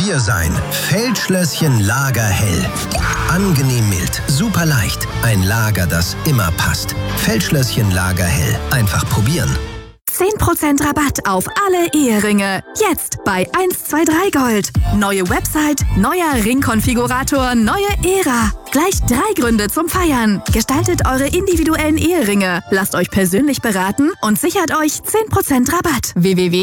Probier sein. Feldschlösschen Lagerhell. Angenehm mild, super leicht. Ein Lager, das immer passt. Feldschlösschen Lagerhell. Einfach probieren. 10% Rabatt auf alle Eheringe. Jetzt bei 123 Gold. Neue Website, neuer Ringkonfigurator, neue Ära. Gleich 3 Gründe zum Feiern. Gestaltet eure individuellen Eheringe. Lasst euch persönlich beraten und sichert euch 10% Rabatt.